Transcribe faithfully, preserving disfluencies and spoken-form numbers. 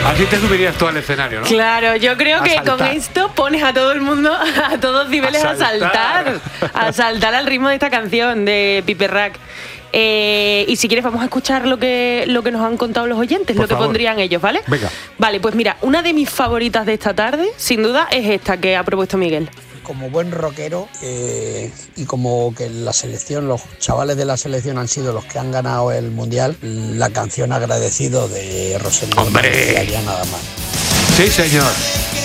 Así te subirías tú al escenario, ¿no? Claro, yo creo A que saltar. con esto pones a todo el mundo, a todos niveles A a saltar, saltar. a saltar al ritmo de esta canción de Pipe Rack. Eh, y si quieres vamos a escuchar lo que, lo que nos han contado los oyentes, Por lo que favor. pondrían ellos, ¿vale? Venga. Vale, pues mira, una de mis favoritas de esta tarde, sin duda, es esta que ha propuesto Miguel. Como buen rockero eh, y como que la selección, los chavales de la selección han sido los que han ganado el mundial, la canción Agradecido de Rosendo ¡Hombre! haría nada más. Sí, señor.